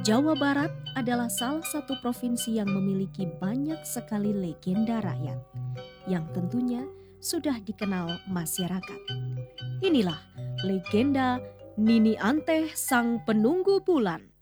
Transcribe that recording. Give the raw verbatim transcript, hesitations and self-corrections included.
Jawa Barat adalah salah satu provinsi yang memiliki banyak sekali legenda rakyat yang tentunya sudah dikenal masyarakat. Inilah legenda Nini Anteh Sang Penunggu Bulan.